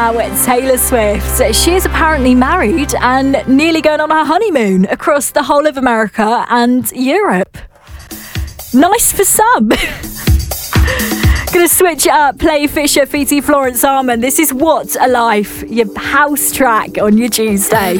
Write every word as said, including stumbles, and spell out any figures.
Now it's Taylor Swift. She is apparently married and nearly going on her honeymoon across the whole of America and Europe. Nice for some. Gonna switch it up, play Fisher, Feety, Florence Armand. This is What a Life, your house track on your Tuesday.